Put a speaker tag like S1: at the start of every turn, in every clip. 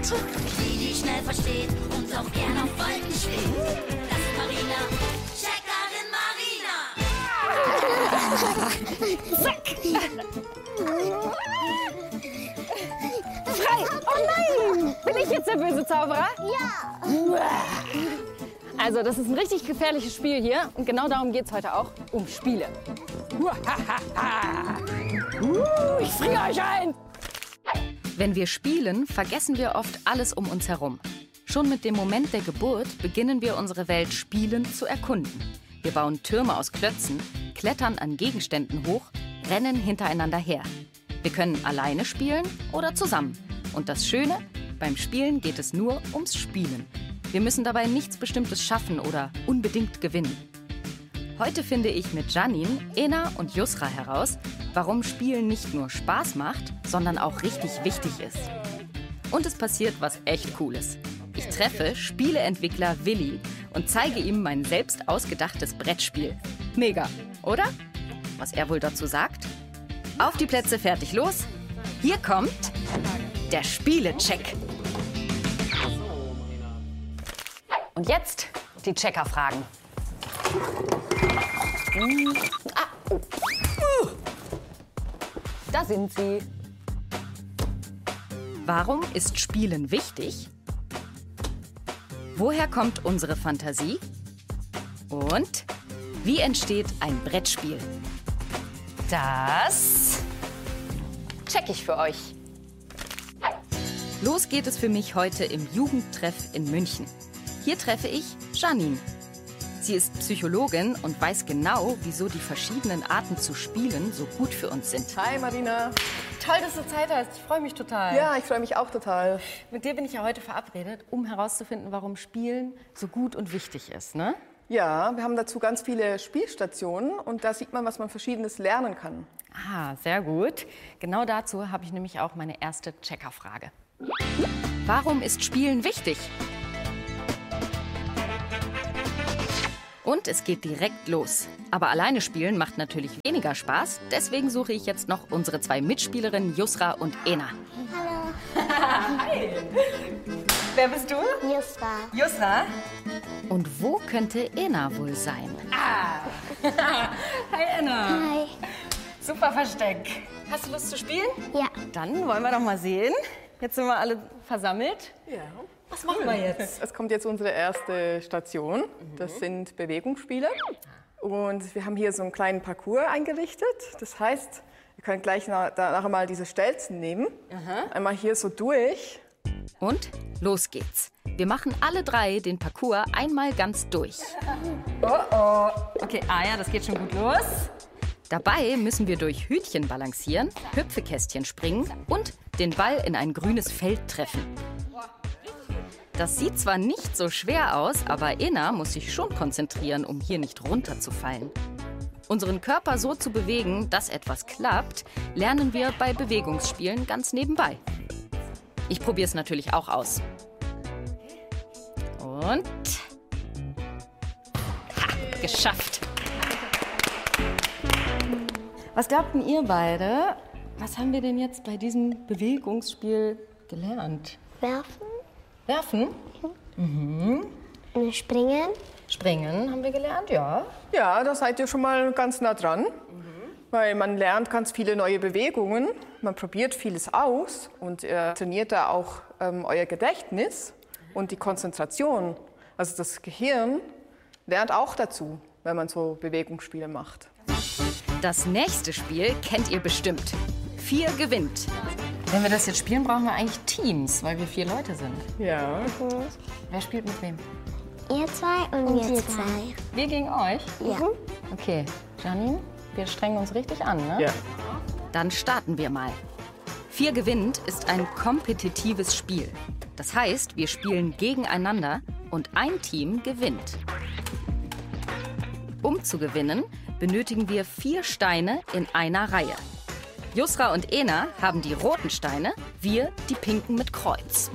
S1: Die, die schnell versteht und auch gern auf Wolken schwebt. Das ist Marina, Checkerin Marina.
S2: Zack! Frei! Oh nein! Bin ich jetzt der böse Zauberer?
S3: Ja.
S2: Also, das ist ein richtig gefährliches Spiel hier. Und genau darum geht es heute auch, um Spiele. Ich friere euch ein!
S4: Wenn wir spielen, vergessen wir oft alles um uns herum. Schon mit dem Moment der Geburt beginnen wir unsere Welt spielend zu erkunden. Wir bauen Türme aus Klötzen, klettern an Gegenständen hoch, rennen hintereinander her. Wir können alleine spielen oder zusammen. Und das Schöne, beim Spielen geht es nur ums Spielen. Wir müssen dabei nichts Bestimmtes schaffen oder unbedingt gewinnen. Heute finde ich mit Janine, Ena und Yusra heraus, warum Spielen nicht nur Spaß macht, sondern auch richtig wichtig ist. Und es passiert was echt Cooles. Ich treffe Spieleentwickler Willi und zeige ihm mein selbst ausgedachtes Brettspiel. Mega, oder? Was er wohl dazu sagt? Auf die Plätze, fertig, los! Hier kommt der Spielecheck.
S2: Und jetzt die Checkerfragen. Oh. Da sind sie.
S4: Warum ist Spielen wichtig? Woher kommt unsere Fantasie? Und wie entsteht ein Brettspiel?
S2: Das check ich für euch.
S4: Los geht es für mich heute im Jugendtreff in München. Hier treffe ich Janine. Sie ist Psychologin und weiß genau, wieso die verschiedenen Arten zu spielen so gut für uns sind.
S5: Hi Marina.
S2: Toll, dass du Zeit hast. Ich freue mich total.
S5: Ja, ich freue mich auch total.
S2: Mit dir bin ich ja heute verabredet, um herauszufinden, warum Spielen so gut und wichtig ist, ne?
S5: Ja, wir haben dazu ganz viele Spielstationen und da sieht man, was man Verschiedenes lernen kann.
S2: Ah, sehr gut. Genau dazu habe ich nämlich auch meine erste Checkerfrage.
S4: Warum ist Spielen wichtig? Und es geht direkt los. Aber alleine spielen macht natürlich weniger Spaß. Deswegen suche ich jetzt noch unsere zwei Mitspielerinnen Yusra und Ena.
S3: Hallo.
S2: Hi. Wer bist du?
S3: Yusra.
S2: Yusra.
S4: Und wo könnte Ena wohl sein?
S2: Hi, Ena.
S3: Hi.
S2: Super Versteck. Hast du Lust zu spielen?
S3: Ja.
S2: Dann wollen wir doch mal sehen. Jetzt sind wir alle versammelt.
S5: Ja.
S2: Was machen wir jetzt?
S5: Es kommt jetzt unsere erste Station. Das sind Bewegungsspiele. Und wir haben hier so einen kleinen Parcours eingerichtet. Das heißt, wir können gleich nachher mal diese Stelzen nehmen. Einmal hier so durch.
S4: Und los geht's. Wir machen alle drei den Parcours einmal ganz durch.
S2: Oh. Okay, ja, das geht schon gut los.
S4: Dabei müssen wir durch Hütchen balancieren, Hüpfekästchen springen und den Ball in ein grünes Feld treffen. Das sieht zwar nicht so schwer aus, aber Ena muss sich schon konzentrieren, um hier nicht runterzufallen. Unseren Körper so zu bewegen, dass etwas klappt, lernen wir bei Bewegungsspielen ganz nebenbei. Ich probiere es natürlich auch aus. Und geschafft!
S2: Was glaubten ihr beide? Was haben wir denn jetzt bei diesem Bewegungsspiel gelernt?
S3: Werfen.
S2: Werfen?
S3: Springen.
S2: Springen haben wir gelernt, ja.
S5: Ja, da seid ihr schon mal ganz nah dran. Weil man lernt ganz viele neue Bewegungen. Man probiert vieles aus und ihr trainiert da auch euer Gedächtnis und die Konzentration. Also das Gehirn lernt auch dazu, wenn man so Bewegungsspiele macht.
S4: Das nächste Spiel kennt ihr bestimmt. 4 gewinnt.
S2: Wenn wir das jetzt spielen, brauchen wir eigentlich Teams, weil wir 4 Leute sind.
S5: Ja.
S2: Wer spielt mit wem?
S3: Ihr zwei und wir zwei.
S2: Wir gegen euch?
S3: Ja.
S2: Okay, Janine, wir strengen uns richtig an, ne?
S5: Ja.
S4: Dann starten wir mal. 4 gewinnt ist ein kompetitives Spiel. Das heißt, wir spielen gegeneinander und ein Team gewinnt. Um zu gewinnen, benötigen wir 4 Steine in einer Reihe. Yusra und Ena haben die roten Steine, wir die pinken mit Kreuz.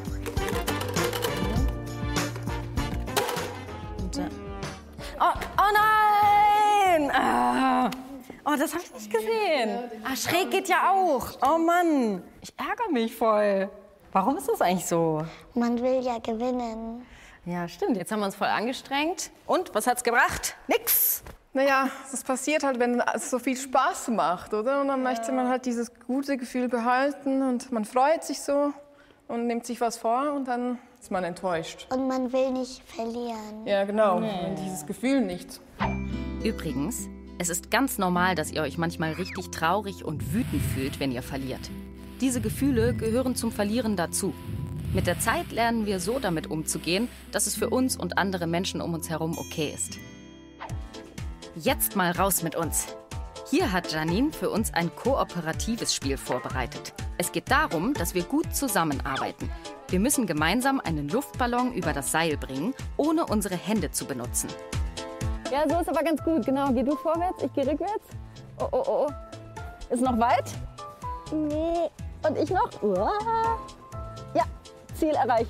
S2: Oh nein! Oh, das habe ich nicht gesehen. Schräg geht ja auch. Oh Mann, ich ärgere mich voll. Warum ist das eigentlich so?
S3: Man will ja gewinnen.
S2: Ja, stimmt. Jetzt haben wir uns voll angestrengt. Und, was hat's gebracht? Nix.
S5: Naja, das passiert halt, wenn es so viel Spaß macht, oder? Und dann möchte man halt dieses gute Gefühl behalten und man freut sich so und nimmt sich was vor und dann ist man enttäuscht.
S3: Und man will nicht verlieren.
S5: Ja, genau. Und dieses Gefühl nicht.
S4: Übrigens, es ist ganz normal, dass ihr euch manchmal richtig traurig und wütend fühlt, wenn ihr verliert. Diese Gefühle gehören zum Verlieren dazu. Mit der Zeit lernen wir so damit umzugehen, dass es für uns und andere Menschen um uns herum okay ist. Jetzt mal raus mit uns. Hier hat Janine für uns ein kooperatives Spiel vorbereitet. Es geht darum, dass wir gut zusammenarbeiten. Wir müssen gemeinsam einen Luftballon über das Seil bringen, ohne unsere Hände zu benutzen.
S2: Ja, so ist aber ganz gut. Genau, geh du vorwärts, ich gehe rückwärts. Oh, oh, oh. Ist noch weit?
S3: Nee.
S2: Und ich noch? Uah. Ja, Ziel erreicht.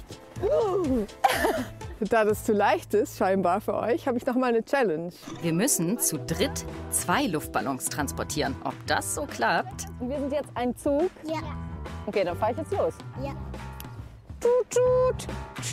S5: Da das zu leicht ist, scheinbar für euch, habe ich noch mal eine Challenge.
S4: Wir müssen zu dritt 2 Luftballons transportieren. Ob das so klappt?
S2: Und wir sind jetzt ein Zug.
S3: Ja.
S2: Okay, dann fahre ich jetzt los.
S3: Ja.
S2: Tut, tut.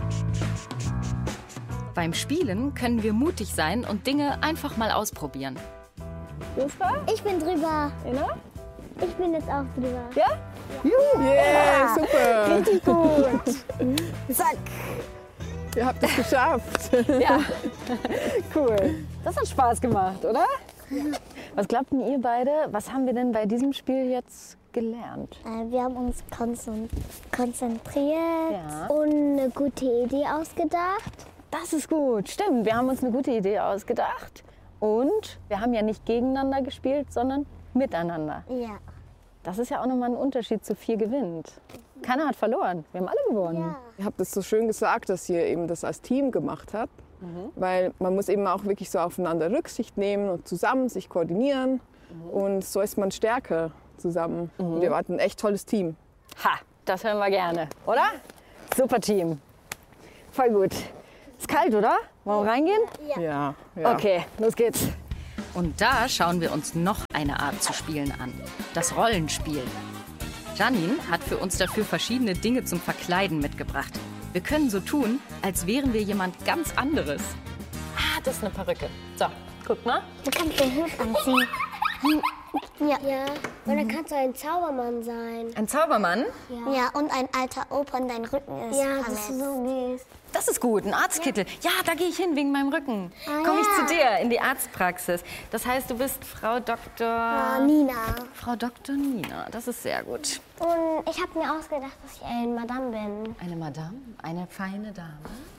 S4: Beim Spielen können wir mutig sein und Dinge einfach mal ausprobieren.
S2: Josfa?
S3: Ich bin drüber.
S2: Ina?
S3: Ich bin jetzt auch drüber.
S2: Ja? Juhu.
S5: Yeah, super.
S2: Richtig gut. Zack.
S5: Ihr habt es geschafft.
S2: Ja. Cool. Das hat Spaß gemacht, oder? Was glaubt denn ihr beide? Was haben wir denn bei diesem Spiel jetzt gelernt?
S3: Wir haben uns konzentriert
S2: Ja.
S3: und eine gute Idee ausgedacht.
S2: Das ist gut. Stimmt, wir haben uns eine gute Idee ausgedacht. Und wir haben ja nicht gegeneinander gespielt, sondern miteinander.
S3: Ja.
S2: Das ist ja auch nochmal ein Unterschied zu 4 gewinnt. Keiner hat verloren. Wir haben alle gewonnen.
S3: Ja.
S5: Ihr habt es so schön gesagt, dass ihr eben das als Team gemacht habt. Weil man muss eben auch wirklich so aufeinander Rücksicht nehmen und zusammen sich koordinieren. Und so ist man stärker zusammen. Und ihr wart ein echt tolles Team.
S2: Ha, das hören wir gerne, oder? Super Team. Voll gut. Ist kalt, oder? Wollen wir reingehen?
S5: Ja.
S2: Okay, los geht's.
S4: Und da schauen wir uns noch eine Art zu spielen an. Das Rollenspiel. Janine hat für uns dafür verschiedene Dinge zum Verkleiden mitgebracht. Wir können so tun, als wären wir jemand ganz anderes.
S2: Ah, das ist eine Perücke. So, guck mal.
S3: Du kannst den Hut anziehen. Ja. Und dann kannst du ein Zaubermann sein.
S2: Ein Zaubermann?
S3: Ja, und ein alter Opa und dein Rücken ist
S2: Ja,
S3: dass du so gehst.
S2: Das ist gut, ein Arztkittel. Ja, da gehe ich hin wegen meinem Rücken. Komme ich
S3: ja.
S2: zu dir in die Arztpraxis. Das heißt, du bist Frau Dr.
S3: Nina.
S2: Frau Dr. Nina. Das ist sehr gut.
S3: Und ich habe mir ausgedacht, dass ich eine Madame bin.
S2: Eine Madame, eine feine Dame.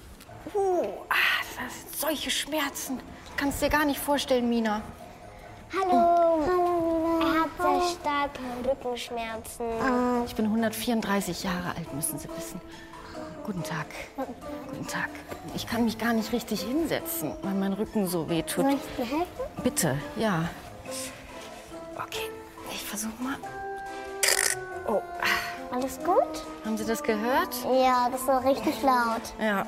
S2: Das sind solche Schmerzen. Kannst dir gar nicht vorstellen, Mina.
S3: Hallo. Hallo, Nina. Er hat sehr starke Rückenschmerzen.
S2: Ich bin 134 Jahre alt, müssen Sie wissen. Guten Tag. Guten Tag. Ich kann mich gar nicht richtig hinsetzen, weil mein Rücken so weh tut.
S3: Soll ich dir helfen?
S2: Bitte, ja. Okay, ich versuche mal. Oh,
S3: Alles gut?
S2: haben Sie das gehört?
S3: Ja, das war richtig laut.
S2: Ja.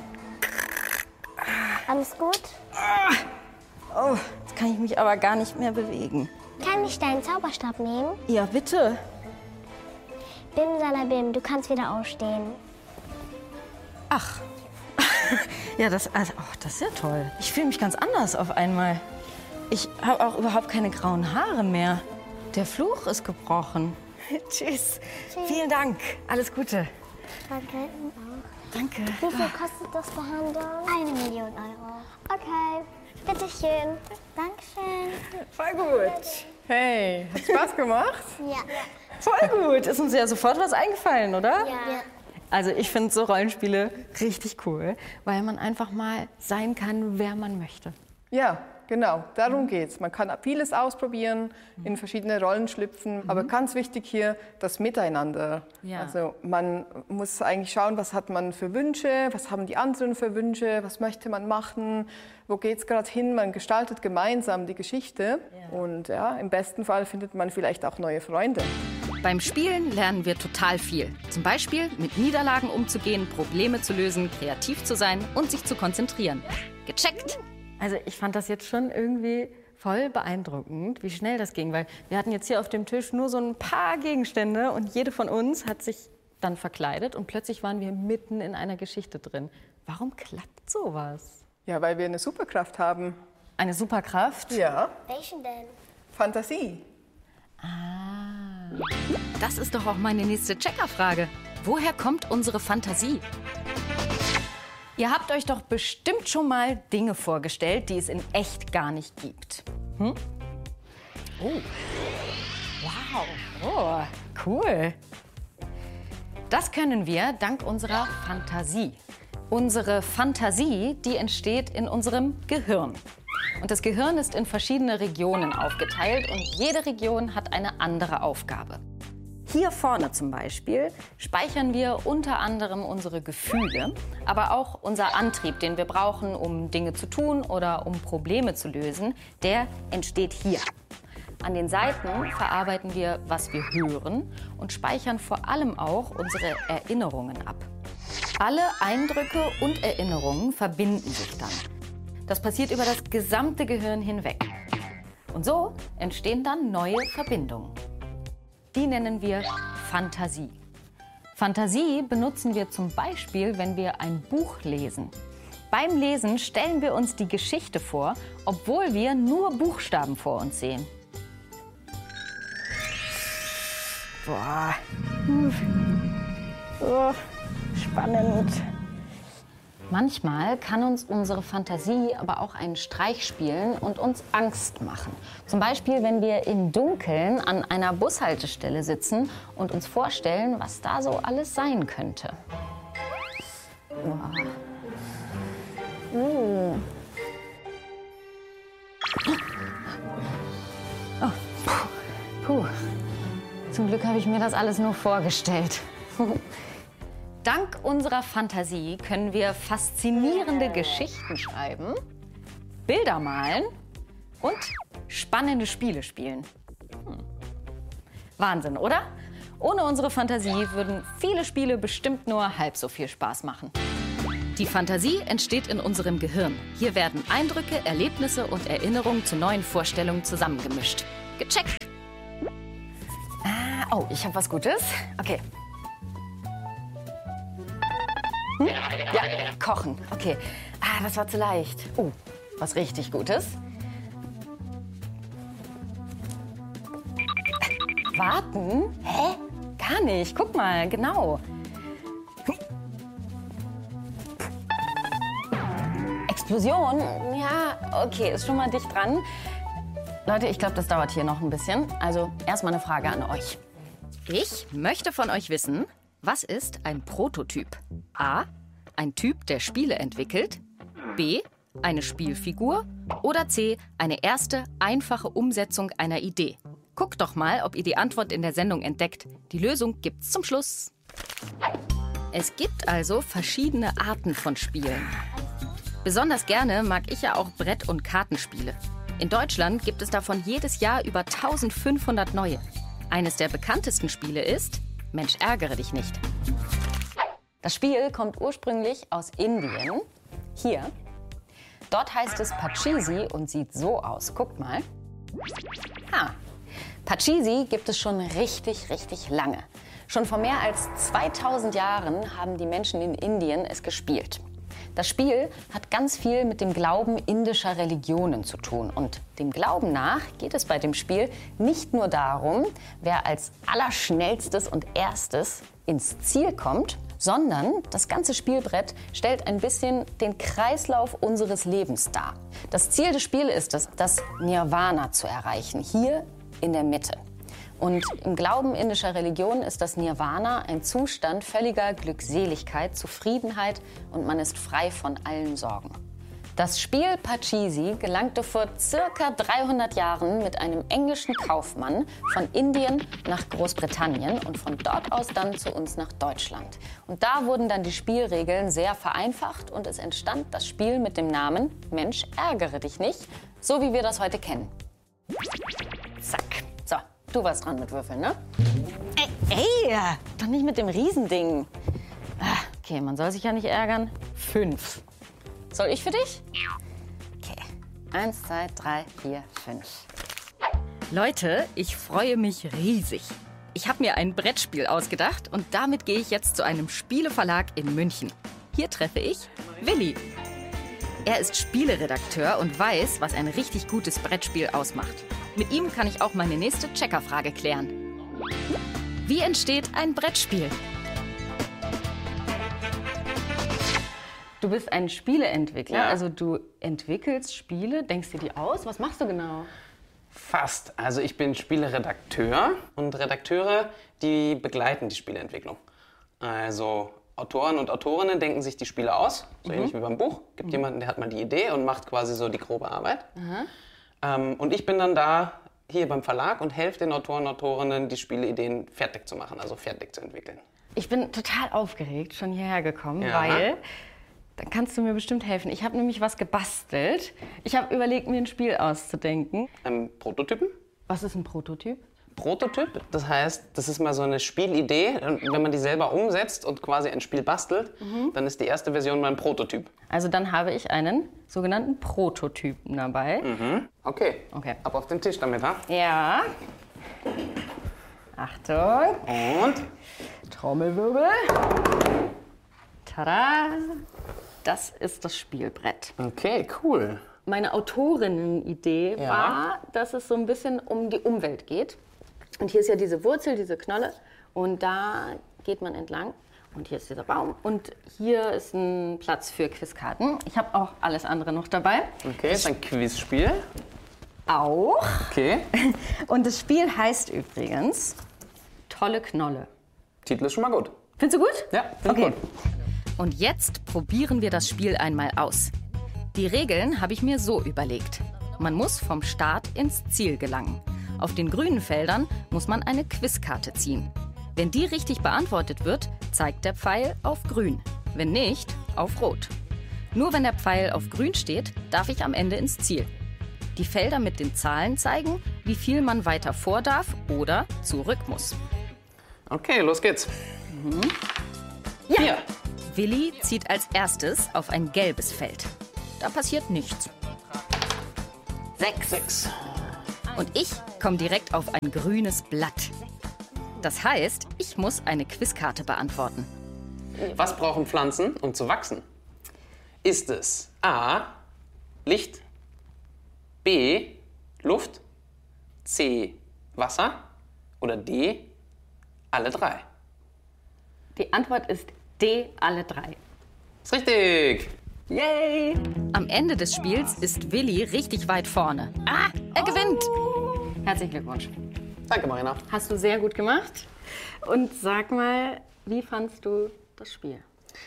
S3: Alles gut?
S2: Oh, jetzt kann ich mich aber gar nicht mehr bewegen.
S3: Kann ich deinen Zauberstab nehmen?
S2: Ja, bitte.
S3: Bim Salabim, du kannst wieder aufstehen.
S2: Ach. Ja, das ist ja toll. Ich fühle mich ganz anders auf einmal. Ich habe auch überhaupt keine grauen Haare mehr. Der Fluch ist gebrochen. Tschüss. Vielen Dank. Alles Gute.
S3: Danke.
S2: Danke.
S3: Wie viel kostet das Behandlung? 1 Million Euro. Okay. Bitteschön. Dankeschön.
S2: Voll gut.
S5: Hey, hat Spaß gemacht?
S3: Ja.
S2: Voll gut. Ist uns ja sofort was eingefallen, oder?
S3: Ja.
S2: Also ich finde so Rollenspiele richtig cool, weil man einfach mal sein kann, wer man möchte.
S5: Ja, genau, darum geht's. Man kann vieles ausprobieren, in verschiedene Rollen schlüpfen, aber ganz wichtig hier das Miteinander.
S2: Ja.
S5: Also man muss eigentlich schauen, was hat man für Wünsche, was haben die anderen für Wünsche, was möchte man machen, wo geht's gerade hin. Man gestaltet gemeinsam die Geschichte und ja, im besten Fall findet man vielleicht auch neue Freunde.
S4: Beim Spielen lernen wir total viel. Zum Beispiel mit Niederlagen umzugehen, Probleme zu lösen, kreativ zu sein und sich zu konzentrieren. Gecheckt!
S2: Also ich fand das jetzt schon irgendwie voll beeindruckend, wie schnell das ging, weil wir hatten jetzt hier auf dem Tisch nur so ein paar Gegenstände und jede von uns hat sich dann verkleidet und plötzlich waren wir mitten in einer Geschichte drin. Warum klappt sowas?
S5: Ja, weil wir eine Superkraft haben.
S2: Eine Superkraft?
S5: Ja,
S3: Welchen denn?
S5: Fantasie.
S4: Das ist doch auch meine nächste Checkerfrage. Woher kommt unsere Fantasie?
S2: Ihr habt euch doch bestimmt schon mal Dinge vorgestellt, die es in echt gar nicht gibt. Oh. Wow. Oh, cool. Das können wir dank unserer Fantasie. Unsere Fantasie, die entsteht in unserem Gehirn. Und das Gehirn ist in verschiedene Regionen aufgeteilt und jede Region hat eine andere Aufgabe. Hier vorne zum Beispiel speichern wir unter anderem unsere Gefühle, aber auch unser Antrieb, den wir brauchen, um Dinge zu tun oder um Probleme zu lösen, der entsteht hier. An den Seiten verarbeiten wir, was wir hören und speichern vor allem auch unsere Erinnerungen ab. Alle Eindrücke und Erinnerungen verbinden sich dann. Das passiert über das gesamte Gehirn hinweg. Und so entstehen dann neue Verbindungen. Die nennen wir Fantasie. Fantasie benutzen wir zum Beispiel, wenn wir ein Buch lesen. Beim Lesen stellen wir uns die Geschichte vor, obwohl wir nur Buchstaben vor uns sehen. Boah. Oh, spannend. Manchmal kann uns unsere Fantasie aber auch einen Streich spielen und uns Angst machen. Zum Beispiel, wenn wir im Dunkeln an einer Bushaltestelle sitzen und uns vorstellen, was da so alles sein könnte. Oh. Puh. Zum Glück habe ich mir das alles nur vorgestellt. Dank unserer Fantasie können wir faszinierende Geschichten schreiben, Bilder malen und spannende Spiele spielen. Wahnsinn, oder? Ohne unsere Fantasie würden viele Spiele bestimmt nur halb so viel Spaß machen.
S4: Die Fantasie entsteht in unserem Gehirn. Hier werden Eindrücke, Erlebnisse und Erinnerungen zu neuen Vorstellungen zusammengemischt. Gecheckt!
S2: Oh, ich habe was Gutes. Okay. Ja, kochen. Okay. Das war zu leicht. Oh, was richtig Gutes. Warten? Hä? Gar nicht. Guck mal, genau. Explosion? Ja, okay, ist schon mal dicht dran. Leute, ich glaube, das dauert hier noch ein bisschen. Also erstmal eine Frage an euch.
S4: Ich möchte von euch wissen, was ist ein Prototyp? A. Ein Typ, der Spiele entwickelt. B. Eine Spielfigur. Oder C. Eine erste, einfache Umsetzung einer Idee. Guckt doch mal, ob ihr die Antwort in der Sendung entdeckt. Die Lösung gibt's zum Schluss. Es gibt also verschiedene Arten von Spielen. Besonders gerne mag ich ja auch Brett- und Kartenspiele. In Deutschland gibt es davon jedes Jahr über 1500 neue. Eines der bekanntesten Spiele ist Mensch, ärgere dich nicht.
S2: Das Spiel kommt ursprünglich aus Indien. Hier. Dort heißt es Pachisi und sieht so aus. Guckt mal. Pachisi gibt es schon richtig, richtig lange. Schon vor mehr als 2000 Jahren haben die Menschen in Indien es gespielt. Das Spiel hat ganz viel mit dem Glauben indischer Religionen zu tun. Und dem Glauben nach geht es bei dem Spiel nicht nur darum, wer als Allerschnellstes und Erstes ins Ziel kommt, sondern das ganze Spielbrett stellt ein bisschen den Kreislauf unseres Lebens dar. Das Ziel des Spiels ist es, das Nirvana zu erreichen, hier in der Mitte. Und im Glauben indischer Religion ist das Nirvana ein Zustand völliger Glückseligkeit, Zufriedenheit und man ist frei von allen Sorgen. Das Spiel Pachisi gelangte vor circa 300 Jahren mit einem englischen Kaufmann von Indien nach Großbritannien und von dort aus dann zu uns nach Deutschland. Und da wurden dann die Spielregeln sehr vereinfacht und es entstand das Spiel mit dem Namen Mensch, ärgere dich nicht, so wie wir das heute kennen. Zack. So, du warst dran mit Würfeln, ne? Ey, doch nicht mit dem Riesending. Okay, man soll sich ja nicht ärgern. 5. Soll ich für dich? Okay. 1, 2, 3, 4, 5.
S4: Leute, ich freue mich riesig. Ich habe mir ein Brettspiel ausgedacht und damit gehe ich jetzt zu einem Spieleverlag in München. Hier treffe ich Willi. Er ist Spieleredakteur und weiß, was ein richtig gutes Brettspiel ausmacht. Mit ihm kann ich auch meine nächste Checkerfrage klären. Wie entsteht ein Brettspiel?
S2: Du bist ein Spieleentwickler,
S6: Ja.
S2: also du entwickelst Spiele, denkst dir die aus? Was machst du genau?
S6: Fast. Also ich bin Spieleredakteur und Redakteure, die begleiten die Spieleentwicklung. Also Autoren und Autorinnen denken sich die Spiele aus, so ähnlich wie beim Buch. Gibt jemanden, der hat mal die Idee und macht quasi so die grobe Arbeit. Und ich bin dann da hier beim Verlag und helfe den Autoren und Autorinnen, die Spieleideen fertig zu machen, also fertig zu entwickeln.
S2: Ich bin total aufgeregt, schon hierher gekommen,
S6: Ja.
S2: weil dann kannst du mir bestimmt helfen. Ich habe nämlich was gebastelt. Ich habe überlegt, mir ein Spiel auszudenken.
S6: Prototypen?
S2: Was ist ein Prototyp?
S6: Prototyp, das heißt, das ist mal so eine Spielidee. Und wenn man die selber umsetzt und quasi ein Spiel bastelt, dann ist die erste Version mal ein Prototyp.
S2: Also dann habe ich einen sogenannten Prototypen dabei.
S6: Okay.
S2: Okay.
S6: Ab auf den Tisch damit, ha?
S2: Ja. Achtung.
S6: Und?
S2: Trommelwirbel. Tada. Das ist das Spielbrett.
S6: Okay, cool.
S2: Meine Autorinnen-Idee
S6: Ja.
S2: war, dass es so ein bisschen um die Umwelt geht. Und hier ist ja diese Wurzel, diese Knolle. Und da geht man entlang. Und hier ist dieser Baum. Und hier ist ein Platz für Quizkarten. Ich habe auch alles andere noch dabei.
S6: Okay, ist ein Quizspiel.
S2: Auch.
S6: Okay.
S2: Und das Spiel heißt übrigens Tolle Knolle.
S6: Titel ist schon mal gut.
S2: Findest du gut?
S6: Ja, finde ich gut.
S4: Und jetzt probieren wir das Spiel einmal aus. Die Regeln habe ich mir so überlegt. Man muss vom Start ins Ziel gelangen. Auf den grünen Feldern muss man eine Quizkarte ziehen. Wenn die richtig beantwortet wird, zeigt der Pfeil auf grün. Wenn nicht, auf rot. Nur wenn der Pfeil auf grün steht, darf ich am Ende ins Ziel. Die Felder mit den Zahlen zeigen, wie viel man weiter vor darf oder zurück muss.
S6: Okay, los geht's.
S2: Ja.
S6: Hier.
S4: Willi zieht als erstes auf ein gelbes Feld. Da passiert nichts.
S6: 6.
S4: Und ich komme direkt auf ein grünes Blatt. Das heißt, ich muss eine Quizkarte beantworten.
S6: Was brauchen Pflanzen, um zu wachsen? Ist es A. Licht, B. Luft, C. Wasser oder D. Alle drei?
S2: Die Antwort ist D, alle drei.
S6: Ist richtig!
S2: Yay!
S4: Am Ende des Spiels ist Willi richtig weit vorne. Ah, er gewinnt!
S2: Herzlichen Glückwunsch.
S6: Danke, Marina.
S2: Hast du sehr gut gemacht. Und sag mal, wie fandst du das Spiel?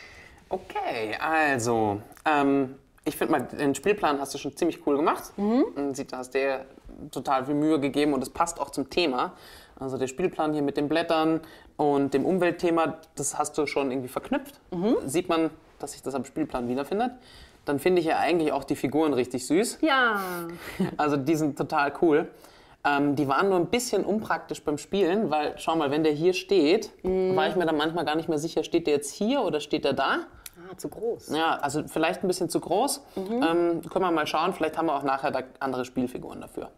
S6: Okay, also, ich finde mal, den Spielplan hast du schon ziemlich cool gemacht. Man sieht, du hast dir total viel Mühe gegeben und es passt auch zum Thema. Also der Spielplan hier mit den Blättern und dem Umweltthema, das hast du schon irgendwie verknüpft. Sieht man, dass sich das am Spielplan wiederfindet. Dann finde ich ja eigentlich auch die Figuren richtig süß.
S2: Ja.
S6: Also die sind total cool. Die waren nur ein bisschen unpraktisch beim Spielen, weil, schau mal, wenn der hier steht, war ich mir dann manchmal gar nicht mehr sicher, steht der jetzt hier oder steht der da?
S2: Ah, zu groß.
S6: Ja, also vielleicht ein bisschen zu groß. Können wir mal schauen, vielleicht haben wir auch nachher da andere Spielfiguren dafür.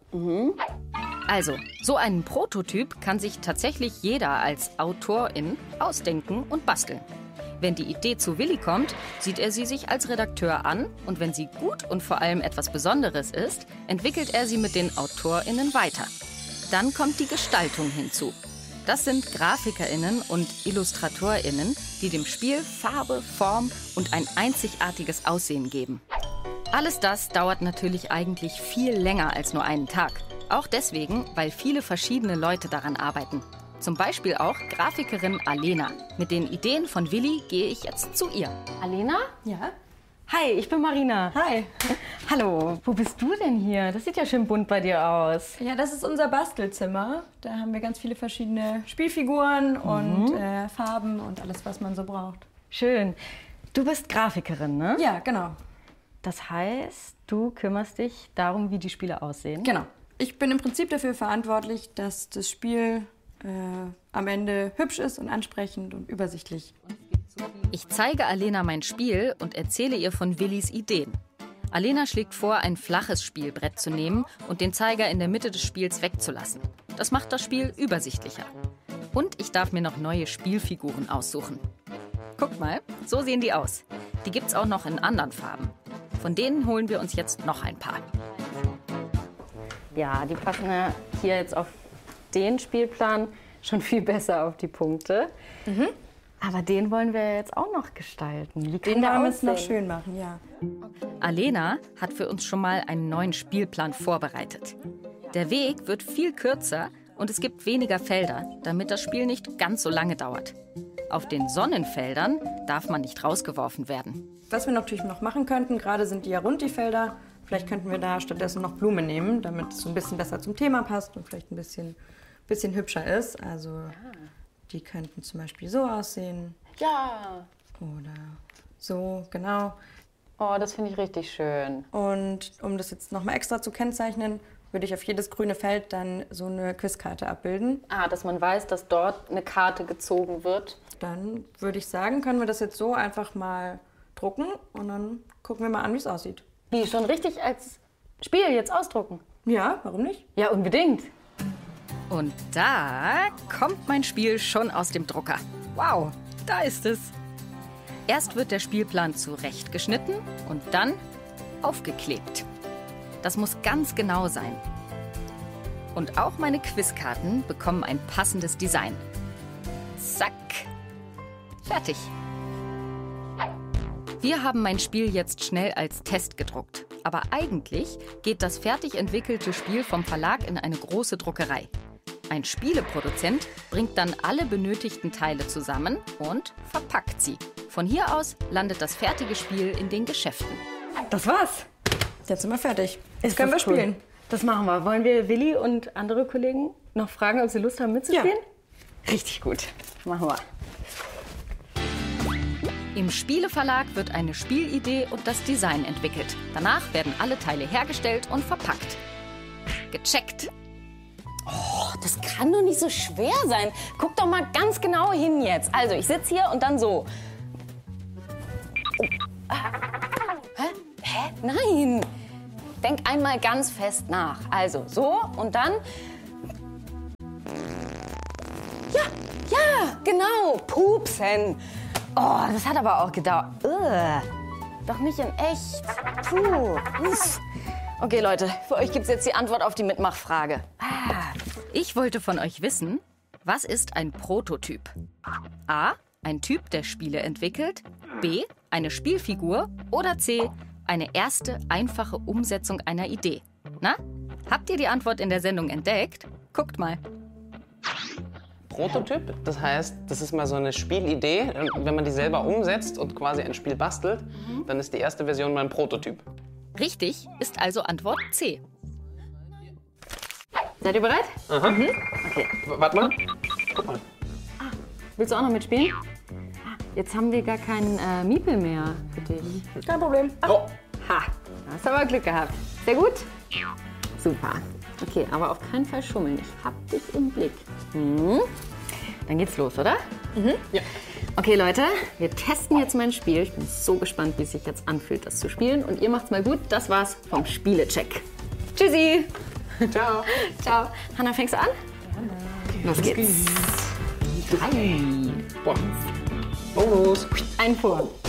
S4: Also, so einen Prototyp kann sich tatsächlich jeder als Autorin ausdenken und basteln. Wenn die Idee zu Willi kommt, sieht er sie sich als Redakteur an und wenn sie gut und vor allem etwas Besonderes ist, entwickelt er sie mit den AutorInnen weiter. Dann kommt die Gestaltung hinzu. Das sind GrafikerInnen und IllustratorInnen, die dem Spiel Farbe, Form und ein einzigartiges Aussehen geben. Alles das dauert natürlich eigentlich viel länger als nur einen Tag. Auch deswegen, weil viele verschiedene Leute daran arbeiten. Zum Beispiel auch Grafikerin Alena. Mit den Ideen von Willi gehe ich jetzt zu ihr.
S2: Alena?
S7: Ja?
S2: Hi, ich bin Marina.
S7: Hi.
S2: Hallo, wo bist du denn hier? Das sieht ja schön bunt bei dir aus.
S7: Ja, das ist unser Bastelzimmer. Da haben wir ganz viele verschiedene Spielfiguren und Farben und alles, was man so braucht.
S2: Schön. Du bist Grafikerin, ne?
S7: Ja, genau.
S2: Das heißt, du kümmerst dich darum, wie die Spiele aussehen?
S7: Genau. Ich bin im Prinzip dafür verantwortlich, dass das Spiel am Ende hübsch ist und ansprechend und übersichtlich.
S4: Ich zeige Alena mein Spiel und erzähle ihr von Willis Ideen. Alena schlägt vor, ein flaches Spielbrett zu nehmen und den Zeiger in der Mitte des Spiels wegzulassen. Das macht das Spiel übersichtlicher. Und ich darf mir noch neue Spielfiguren aussuchen. Guckt mal, so sehen die aus. Die gibt's auch noch in anderen Farben. Von denen holen wir uns jetzt noch ein paar.
S2: Ja, die passen ja hier jetzt auf den Spielplan schon viel besser auf die Punkte. Aber den wollen wir jetzt auch noch gestalten. Wie kann
S7: Den
S2: der
S7: wollen wir es noch
S2: aussehen?
S7: schön machen, ja.
S4: Alena hat für uns schon mal einen neuen Spielplan vorbereitet. Der Weg wird viel kürzer und es gibt weniger Felder, damit das Spiel nicht ganz so lange dauert. Auf den Sonnenfeldern darf man nicht rausgeworfen werden.
S7: Was wir natürlich noch machen könnten, gerade sind die ja rund, die Felder. Vielleicht könnten wir da stattdessen noch Blumen nehmen, damit es so ein bisschen besser zum Thema passt und vielleicht ein bisschen hübscher ist. Also die könnten zum Beispiel so aussehen.
S2: Ja.
S7: Oder so, genau.
S2: Oh, das finde ich richtig schön.
S7: Und um das jetzt noch mal extra zu kennzeichnen, würde ich auf jedes grüne Feld dann so eine Quizkarte abbilden.
S2: Ah, dass man weiß, dass dort eine Karte gezogen wird.
S7: Dann würde ich sagen, können wir das jetzt so einfach mal drucken und dann gucken wir mal an, wie es aussieht.
S2: Wie, schon richtig als Spiel jetzt ausdrucken?
S7: Ja, warum nicht?
S2: Ja, unbedingt.
S4: Und da kommt mein Spiel schon aus dem Drucker. Wow, da ist es. Erst wird der Spielplan zurechtgeschnitten und dann aufgeklebt. Das muss ganz genau sein. Und auch meine Quizkarten bekommen ein passendes Design. Zack. Fertig. Wir haben mein Spiel jetzt schnell als Test gedruckt. Aber eigentlich geht das fertig entwickelte Spiel vom Verlag in eine große Druckerei. Ein Spieleproduzent bringt dann alle benötigten Teile zusammen und verpackt sie. Von hier aus landet das fertige Spiel in den Geschäften.
S2: Das war's.
S7: Jetzt sind wir fertig. Jetzt
S2: Ist
S7: können wir
S2: das cool.
S7: spielen.
S2: Das machen wir. Wollen wir Willi und andere Kollegen noch fragen, ob sie Lust haben mitzuspielen? Richtig gut. Machen wir.
S4: Im Spieleverlag wird eine Spielidee und das Design entwickelt. Danach werden alle Teile hergestellt und verpackt. Gecheckt.
S2: Das kann doch nicht so schwer sein. Guck doch mal ganz genau hin jetzt. Also, ich sitze hier und dann so. Hä? Nein. Denk einmal ganz fest nach. Also, so und dann. Ja, genau. Pupsen. Oh, das hat aber auch gedauert. Doch nicht in echt. Puh. Uff. Okay, Leute, für euch gibt's jetzt die Antwort auf die Mitmachfrage.
S4: Ich wollte von euch wissen, was ist ein Prototyp? A. Ein Typ, der Spiele entwickelt. B. Eine Spielfigur. Oder C. Eine erste, einfache Umsetzung einer Idee. Na, habt ihr die Antwort in der Sendung entdeckt? Guckt mal.
S6: Prototyp, das heißt, das ist mal so eine Spielidee. Und wenn man die selber umsetzt und quasi ein Spiel bastelt, dann ist die erste Version mal ein Prototyp.
S4: Richtig ist also Antwort C.
S2: Seid ihr bereit?
S6: Aha. Okay. Warte mal. Guck mal.
S2: Willst du auch noch mitspielen? Jetzt haben wir gar keinen Miepel mehr für dich.
S7: Kein Problem.
S6: Oh.
S2: Ha, hast aber Glück gehabt. Sehr gut? Super. Okay, aber auf keinen Fall schummeln. Ich hab dich im Blick. Dann geht's los, oder?
S6: Ja.
S2: Okay, Leute, wir testen jetzt mein Spiel. Ich bin so gespannt, wie es sich jetzt anfühlt, das zu spielen. Und ihr macht's mal gut. Das war's vom Spielecheck. Tschüssi.
S6: Ciao.
S2: Ciao. Hanna, fängst du an? Los geht's. 3.
S6: Boah. Bonus.
S2: Ein vor.